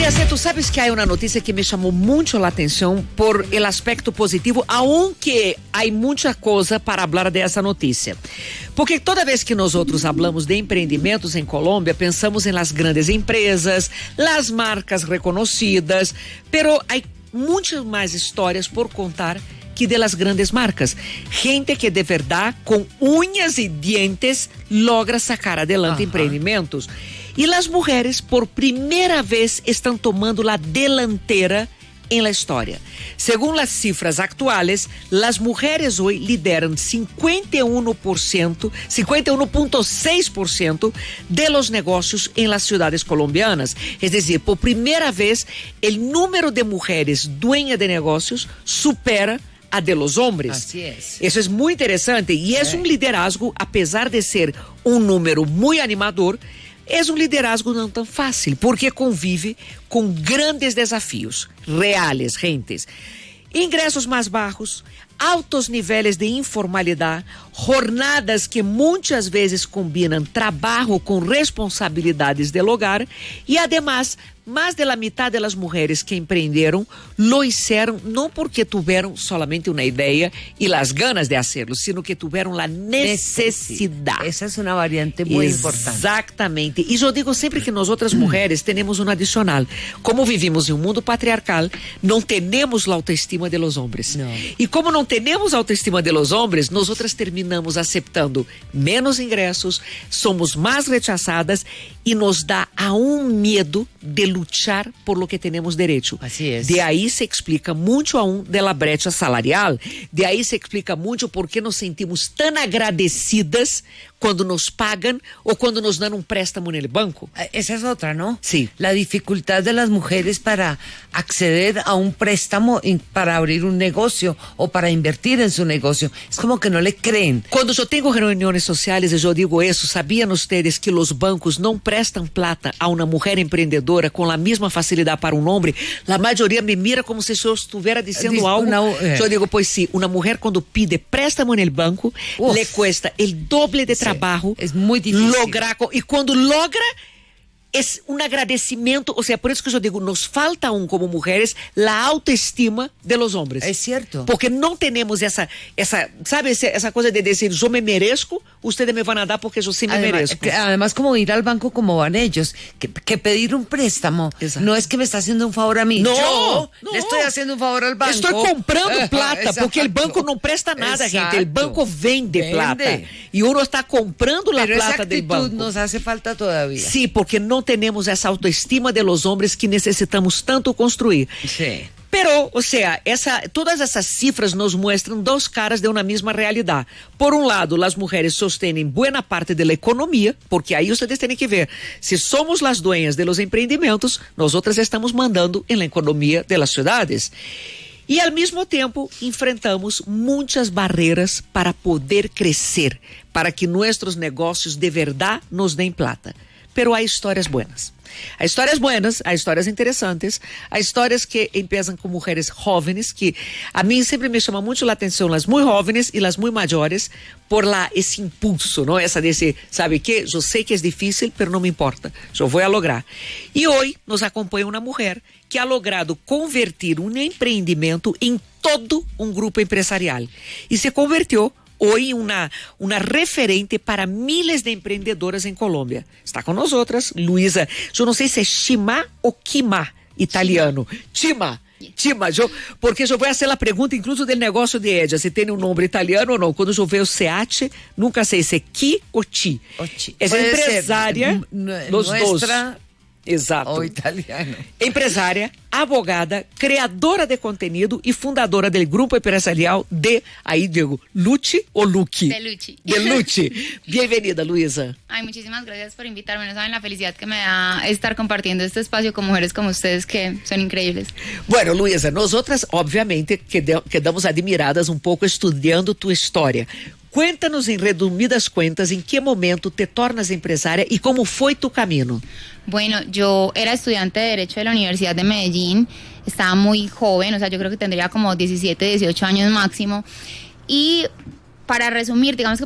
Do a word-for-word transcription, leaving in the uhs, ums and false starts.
María C, tú sabes que hay una noticia que me llamó mucho la atención por el aspecto positivo, aunque hay mucha cosa para hablar de esa noticia. Porque toda vez que nosotros hablamos de empreendimentos en Colombia, pensamos en las grandes empresas, las marcas reconocidas, pero hay muchas más historias por contar que de las grandes marcas. Gente que de verdad, con uñas y dientes, logra sacar adelante Ajá. empreendimentos. Y las mujeres, por primera vez, están tomando la delantera en la historia. Según las cifras actuales, las mujeres hoy lideran cincuenta y uno por ciento, cincuenta y uno punto seis por ciento de los negocios en las ciudades colombianas. Es decir, por primera vez, el número de mujeres dueñas de negocios supera a de los hombres. Así es. Eso es muy interesante y es un liderazgo, a pesar de ser un número muy animador, es un liderazgo no tan fácil, porque convive con grandes desafíos reales, gentes. Ingresos más bajos, altos niveles de informalidad, jornadas que muchas veces combinan trabajo con responsabilidades del hogar y además más de la mitad de las mujeres que emprendieron lo hicieron no porque tuvieron solamente una idea y las ganas de hacerlo, sino que tuvieron la necesidad. Esa es una variante muy importante. Exactamente. Y yo digo siempre que nosotras mujeres tenemos un adicional. Como vivimos en un mundo patriarcal, no tenemos la autoestima de los hombres. No. Y como no tenemos a autoestima de los hombres, nosotras terminamos aceptando menos ingresos, somos más rechazadas y nos da aún miedo de luchar por lo que tenemos derecho. Así es. De ahí se explica mucho aún de la brecha salarial. De ahí se explica mucho por qué nos sentimos tan agradecidas cuando nos pagan o cuando nos dan un préstamo en el banco. Esa es otra, ¿no? Sí. La dificultad de las mujeres para acceder a un préstamo para abrir un negocio o para invertir en su negocio. Es como que no le creen. Cuando yo tengo reuniones sociales y yo digo eso, ¿sabían ustedes que los bancos no prestan plata a una mujer emprendedora con la misma facilidad para un hombre? La mayoría me mira como si yo estuviera diciendo Dice, algo. una, eh. Yo digo, pues sí, una mujer cuando pide préstamo en el banco, Uf. le cuesta el doble de trabajo. Trabajo, es muy difícil lograr, y cuando logra es un agradecimiento, o sea, por eso que yo digo, nos falta aún como mujeres la autoestima de los hombres. Es cierto. Porque no tenemos esa, esa, ¿sabe? Esa, esa cosa de decir, yo me merezco, ustedes me van a dar porque yo sí me además, merezco. Que, además, como ir al banco como van ellos, que, que pedir un préstamo Exacto. no es que me está haciendo un favor a mí. No, yo no. le estoy haciendo un favor al banco. Estoy comprando plata, porque el banco no presta nada, Exacto. gente. El banco vende, vende plata. Y uno está comprando la Pero plata esa del banco. nos hace falta todavía. Sí, porque no tenemos esa autoestima de los hombres que necesitamos tanto construir. Sí. Pero, o sea, essa, todas essas cifras nos muestram dos caras de uma mesma realidade. Por um lado, as mulheres sostenem boa parte da economia, porque aí vocês têm que ver, se somos as dueñas de los empreendimentos, nós outras estamos mandando em la economia de las cidades. E ao mesmo tempo, enfrentamos muitas barreiras para poder crescer, para que nossos negócios de verdade nos deem plata. Pero há histórias buenas. Há histórias buenas, há histórias interessantes, há histórias que empiezam com mulheres jovens, que a mim sempre me chama muito a atenção, as muito jovens e as muito maiores, por lá esse impulso, não? Essa desse, sabe que? Eu sei que é difícil, mas não me importa, eu vou a lograr. E hoje nos acompanha uma mulher que ha logrado convertir um empreendimento em todo um grupo empresarial. E se convertiu hoy una, una referente para miles de emprendedoras en Colombia. Está con nosotras, Luisa. Yo no sé si es Chima o Quima, italiano. Chima. Chima, yo, porque eu vou fazer a pergunta incluso do negócio de ella, se tem um nome italiano ou não. Quando eu vejo o C H, nunca sei se é Ki ou Ti. É empresária, los dos. Exato. O italiano. Empresária, abogada, criadora de conteúdo e fundadora do grupo empresarial de, aí digo, Luchi ou Luchi? De Luchi. De Luchi. Bienvenida, Luisa. Ay, muchísimas gracias por invitarme. No saben la felicidad que me da estar compartiendo este espacio con mujeres como ustedes que son increíbles. Bueno, Luisa, nosotras, obviamente, quedamos admiradas um pouco estudando tua história. Cuéntanos em resumidas cuentas em que momento te tornas empresária e como foi tu caminho. Bueno, yo era estudiante de Derecho de la Universidad de Medellín, estaba muy joven, o sea, yo creo que tendría como diecisiete, dieciocho años máximo, y para resumir, digamos que